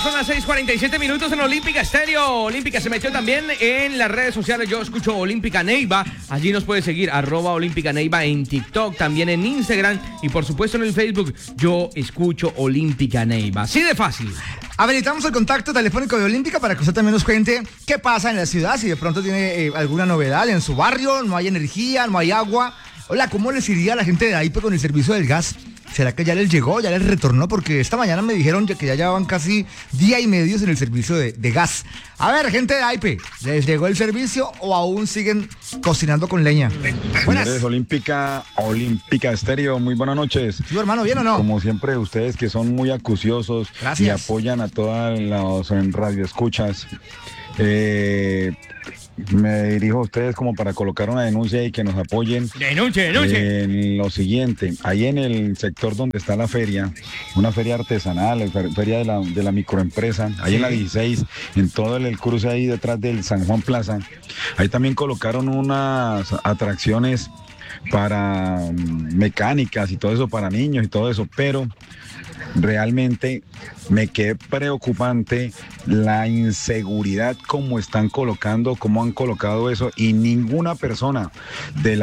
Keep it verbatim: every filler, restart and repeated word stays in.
son las seis cuarenta y siete minutos en Olímpica Estéreo. Olímpica se metió también en las redes sociales. Yo escucho Olímpica Neiva. Allí nos puede seguir, arroba Olímpica Neiva en TikTok, también en Instagram y por supuesto en el Facebook. Yo escucho Olímpica Neiva. Así de fácil. Habilitamos el contacto telefónico de Olímpica para que usted también nos cuente qué pasa en la ciudad, si de pronto tiene eh, alguna novedad en su barrio, no hay energía, no hay agua. Hola, ¿cómo les iría a la gente de AIPE con el servicio del gas? ¿Será que ya les llegó, ya les retornó? Porque esta mañana me dijeron que ya llevaban casi día y medio en el servicio de, de gas. A ver, gente de AIPE, ¿les llegó el servicio o aún siguen cocinando con leña? Buenas. Señores, Olímpica, Olímpica Estéreo, muy buenas noches. ¿Sí, hermano, bien o no? Como siempre, ustedes que son muy acuciosos. Gracias. Y apoyan a todas las radioescuchas. Eh... Me dirijo a ustedes como para colocar una denuncia y que nos apoyen. Denuncie, denuncie. En lo siguiente, ahí en el sector donde está la feria, una feria artesanal, la feria de la, de la microempresa, ahí sí. En la dieciséis, en todo el, el cruce ahí detrás del San Juan Plaza, ahí también colocaron unas atracciones para um, mecánicas y todo eso, para niños y todo eso, pero realmente me quedé preocupante la inseguridad como están colocando, cómo han colocado eso y ninguna persona de la